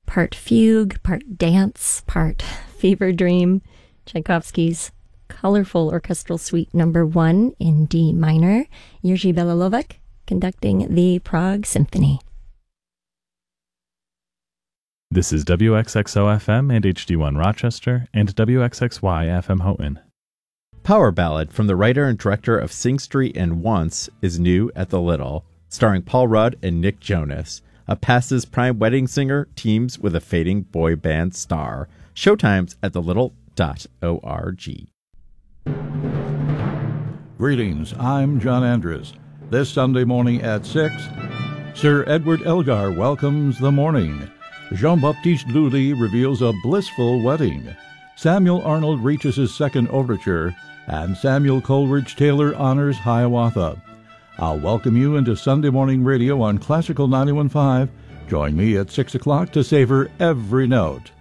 part fugue, part dance, part fever dream. Tchaikovsky's colorful orchestral suite number 1 in D minor. Jerzy Belalovec conducting the Prague Symphony. This is WXXO-FM and HD1 Rochester and WXXY-FM Houghton. Power Ballad from the writer and director of Sing Street and Once is new at the Little, starring Paul Rudd and Nick Jonas. A past his prime wedding singer teams with a fading boy band star. Showtimes at thelittle.org. Greetings, I'm John Andrews. This Sunday morning at 6, Sir Edward Elgar welcomes the morning. Jean-Baptiste Lully reveals a blissful wedding. Samuel Arnold reaches his second overture, and Samuel Coleridge Taylor honors Hiawatha. I'll welcome you into Sunday morning radio on Classical 91.5. Join me at 6 o'clock to savor every note.